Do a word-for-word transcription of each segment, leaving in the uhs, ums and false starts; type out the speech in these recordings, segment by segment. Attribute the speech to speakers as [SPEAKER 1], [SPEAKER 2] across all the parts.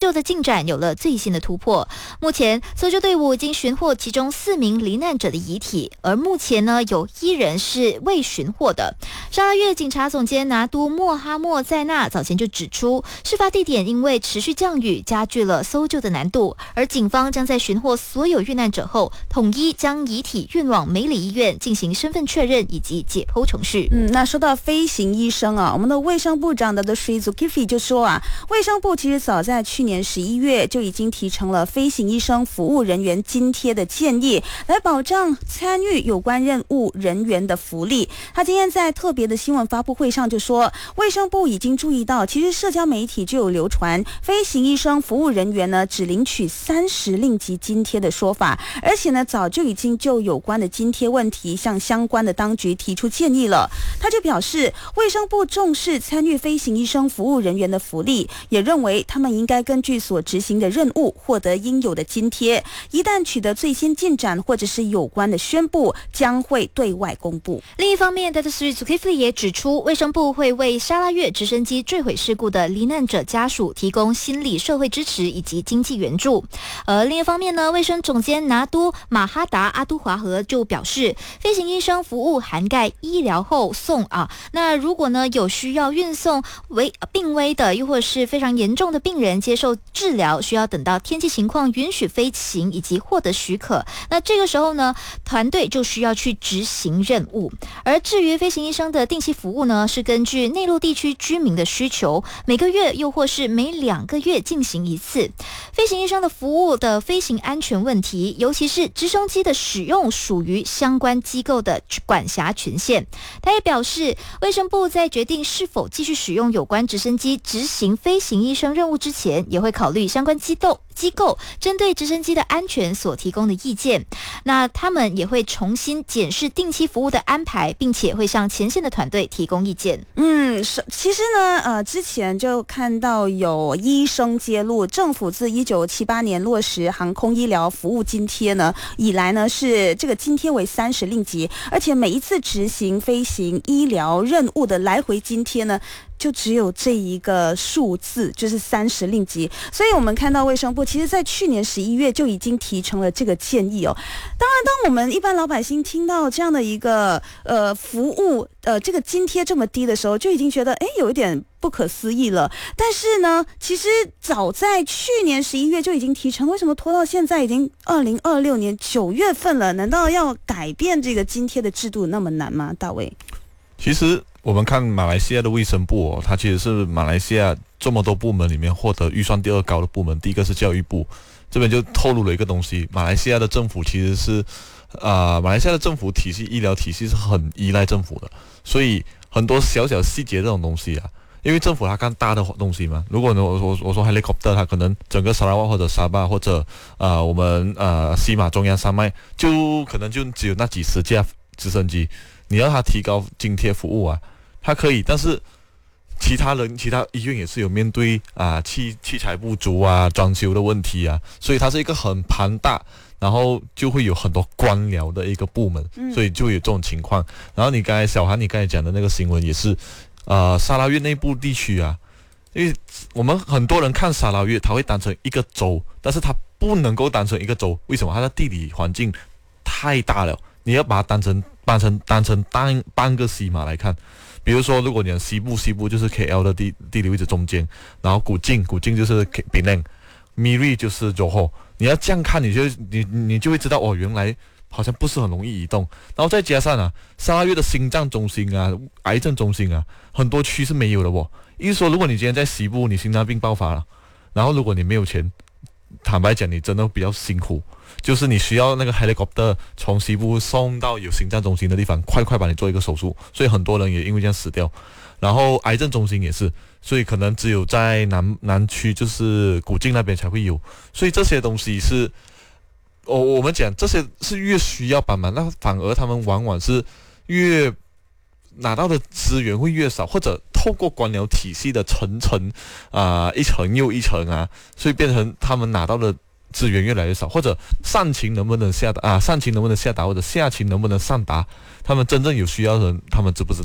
[SPEAKER 1] 救的进展有了最新的突破。目前搜救队伍已经寻获其中四名罹难者的遗体，而目前呢有一人是未寻获的。沙拉越警察总监拿督莫哈默在纳早前就指出，事发地点因为持续降雨加剧了搜救的难度，而警方将在寻获所有遇难者后，统一将遗体运往梅里医院进行身份确认以及解剖程序。
[SPEAKER 2] 嗯，那说到飞行医生啊，我们的卫生部长的 Sri Zulkifli 就说啊，卫生部其实早在去年十一月就已经提成了飞行医生服务人员津贴的建议，来保障参与有关任务人员的福利。他今天在特别的新闻发布会上就说，卫生部已经注意到，其实社交媒体就有流传飞行医生服务人员呢只领取三十令吉津贴的说法，而且呢早就已经就有关的津贴问题向相关的当局提出建议了。他就表示，卫生部重视参与飞行医生服务人员的福利，也认为他们应该根据所执行的任务获得应有的津贴，一旦取得最新进展或者是有关的宣布，将会对外公布。
[SPEAKER 1] 另一方面 Datuk Seri Zulkifli 也指出，卫生部会为沙拉越直升机坠毁事故的罹难者家属提供心理社会支持以及经济援助。而另一方面呢，卫生总监拿督马哈达阿都华和就表示，飞行医生服务涵盖医疗后送啊，那如果呢有需要运送为病危的又或者是非常严重的病人接受治疗，需要等到天气情况允许飞行以及获得许可，那这个时候呢团队就需要去执行任务。而至于飞行医生的定期服务呢，是根据内陆地区居民的需求，每个月又或是每两个月进行一次。飞行医生的服务的飞行安全问题，尤其是直升机的使用，属于相关机构的管辖权限。他也表示，卫生部在决定是否继续使用有关直升机执行飞行医生任务之前，也会考虑相关机构机构针对直升机的安全所提供的意见。那他们也会重新检视定期服务的安排，并且会向前线的团队提供意见。
[SPEAKER 2] 嗯，是，其实呢，呃，之前就看到有医生揭露，政府自一九七八年落实航空医疗服务津贴呢以来呢，是这个津贴为三十令吉，而且每一次执行飞行医疗任务的来回津贴呢，就只有这一个数字，就是三十令吉。所以我们看到卫生部其实在去年十一月就已经提成了这个建议哦。当然，当我们一般老百姓听到这样的一个呃服务呃这个津贴这么低的时候，就已经觉得哎有一点不可思议了。但是呢，其实早在去年十一月就已经提成，为什么拖到现在已经二零二六年九月份了？难道要改变这个津贴的制度那么难吗？大卫？
[SPEAKER 3] 其实我们看马来西亚的卫生部哦，它其实是马来西亚这么多部门里面获得预算第二高的部门，第一个是教育部，这边就透露了一个东西，马来西亚的政府其实是啊、呃，马来西亚的政府体系医疗体系是很依赖政府的，所以很多小小细节这种东西啊，因为政府它干大的东西嘛，如果呢我我我说 helicopter 它可能整个沙拉瓦或者沙巴或者呃我们呃西马中央山脉就可能就只有那几十架直升机，你要它提高津贴服务啊，它可以，但是其他人其他医院也是有面对啊器器材不足啊装修的问题啊，所以它是一个很庞大，然后就会有很多官僚的一个部门，所以就有这种情况。然后你刚才小韩你刚才讲的那个新闻也是呃沙拉越内部地区啊，因为我们很多人看沙拉越它会当成一个州，但是它不能够当成一个州，为什么？它的地理环境太大了，你要把它当成当成当成单半个西马来看。比如说，如果你讲西部，西部就是 K L 的地地理位置中间，然后古晋，古晋就是 Penang，Miri 就是 Johor。你要这样看，你就你你就会知道哦，原来好像不是很容易移动。然后再加上啊，沙拉越的心脏中心啊、癌症中心啊，很多区是没有的哦。意思说，如果你今天在西部，你心脏病爆发了，然后如果你没有钱，坦白讲，你真的比较辛苦。就是你需要那个 helicopter 从西部送到有心脏中心的地方，快快把你做一个手术，所以很多人也因为这样死掉。然后癌症中心也是，所以可能只有在南南区，就是古晋那边才会有。所以这些东西是，我、哦、我们讲这些是越需要帮忙，那反而他们往往是越拿到的资源会越少，或者透过官僚体系的层层啊、呃、一层又一层啊，所以变成他们拿到的资源越来越少，或者上情能不能下达啊？上情能不能下达，或者下情能不能上达？他们真正有需要的人，他们知不知道？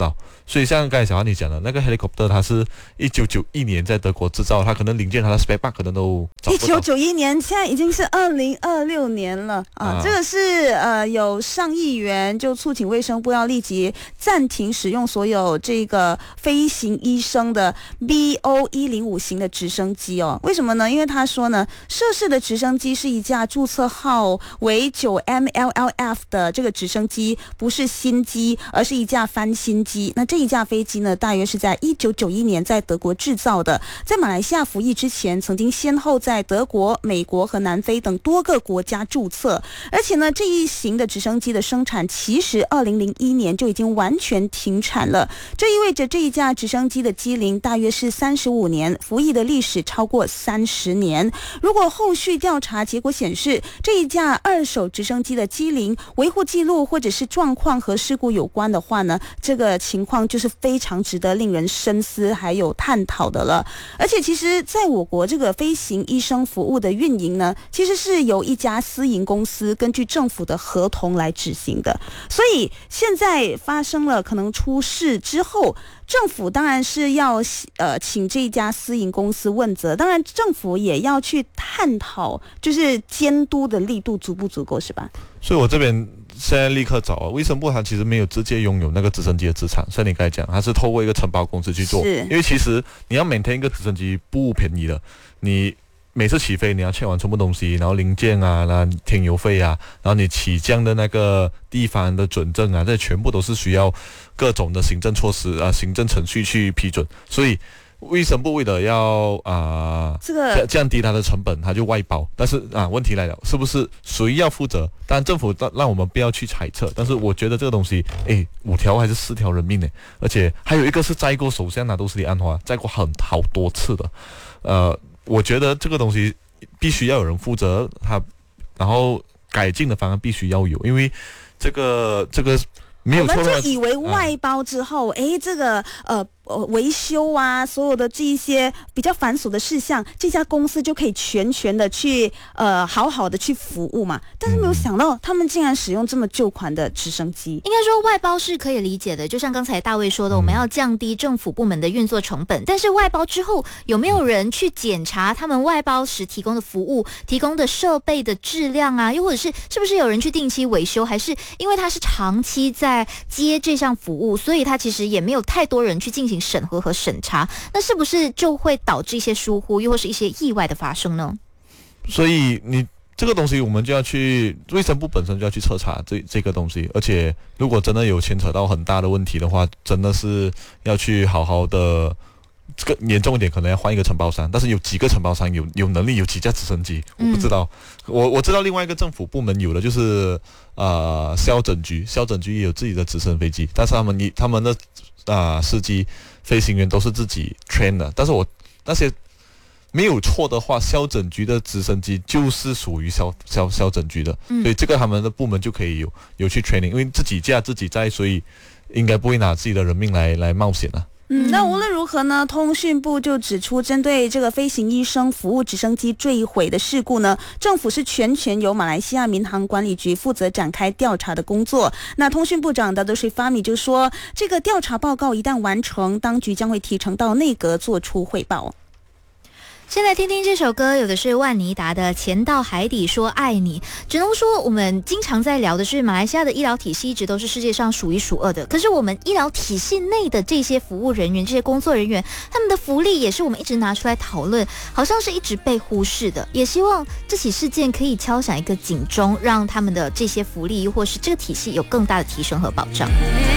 [SPEAKER 3] 所以像刚才小汉你讲的那个 helicopter， 它是一九九一年在德国制造，它可能零件它的 spare part 可能都找不到。
[SPEAKER 2] 一九九一年，现在已经是二零二六年了啊！
[SPEAKER 3] 啊
[SPEAKER 2] 这个是呃有上亿元就促请卫生部要立即暂停使用所有这个飞行医生的 B O 一零五型的直升机哦。为什么呢？因为他说呢，涉事的直升机是一架注册号为 九 M L L F 的这个直升机，不是新机，而是一架翻新机。那这一架飞机呢，大约是在一九九一年在德国制造的，在马来西亚服役之前，曾经先后在德国、美国和南非等多个国家注册。而且呢，这一型的直升机的生产其实二零零一年就已经完全停产了。这意味着这一架直升机的机龄大约是三十五年，服役的历史超过三十年。如果后续调查结果显示，这一架二手直升机的机龄、维护记录或者是状况和事故有关的话呢，这个情况就是非常值得令人深思还有探讨的了。而且其实在我国这个飞行医生服务的运营呢，其实是由一家私营公司根据政府的合同来执行的。所以现在发生了可能出事之后，政府当然是要呃请这一家私营公司问责，当然政府也要去探讨，就是监督的力度足不足够，是吧？
[SPEAKER 3] 所以我这边现在立刻找啊，卫生部它其实没有直接拥有那个直升机的资产，像你刚才讲，它是透过一个承包公司去做，因为其实你要 maintain 一个直升机不便宜的，你每次起飞你要check完全部东西，然后零件啊，然后添油费啊，然后你起降的那个地方的准证啊，这全部都是需要各种的行政措施啊、行政程序去批准。所以卫生部为了要啊、呃、
[SPEAKER 2] 这个
[SPEAKER 3] 降低它的成本，它就外包。但是啊，问题来了，是不是谁要负责？当然政府让我们不要去猜测，但是我觉得这个东西，哎，五条还是四条人命呢？而且还有一个是载过首相拿督斯里安华，载过很好多次的，呃。我觉得这个东西必须要有人负责它，然后改进的方案必须要有，因为这个这个没有错的话，
[SPEAKER 2] 我们就以为外包之后，哎、啊，这个呃。呃，维修啊，所有的这一些比较繁琐的事项，这家公司就可以全权的去呃好好的去服务嘛。但是没有想到，他们竟然使用这么旧款的直升机。
[SPEAKER 1] 应该说外包是可以理解的，就像刚才大卫说的，我们要降低政府部门的运作成本。但是外包之后，有没有人去检查他们外包时提供的服务、提供的设备的质量啊？又或者是是不是有人去定期维修？还是因为他是长期在接这项服务，所以他其实也没有太多人去进行审核和审查，那是不是就会导致一些疏忽，又或是一些意外的发生呢？
[SPEAKER 3] 所以你这个东西，我们就要去卫生部本身就要去彻查这这个东西，而且如果真的有牵扯到很大的问题的话，真的是要去好好的。这个严重一点，可能要换一个承包商，但是有几个承包商有有能力，有几架直升机，我不知道。嗯、我我知道另外一个政府部门有的就是呃消诊局，消诊局也有自己的直升飞机，但是他们他们的啊、呃、司机飞行员都是自己 train 的，但是我那些没有错的话，消诊局的直升机就是属于消消消诊局的，嗯、所以这个他们的部门就可以有有去 training， 因为自己驾自己载，所以应该不会拿自己的人命来来冒险啊。
[SPEAKER 2] 嗯，那无论如何呢，通讯部就指出，针对这个飞行医生服务直升机坠毁的事故呢，政府是全权由马来西亚民航管理局负责展开调查的工作。那通讯部长达多瑞法米就说，这个调查报告一旦完成，当局将会提呈到内阁做出汇报。
[SPEAKER 1] 现在听听这首歌，有的是万妮达的《潜到海底说爱你》。只能说我们经常在聊的是马来西亚的医疗体系一直都是世界上数一数二的，可是我们医疗体系内的这些服务人员、这些工作人员，他们的福利也是我们一直拿出来讨论，好像是一直被忽视的。也希望这起事件可以敲响一个警钟，让他们的这些福利或是这个体系有更大的提升和保障。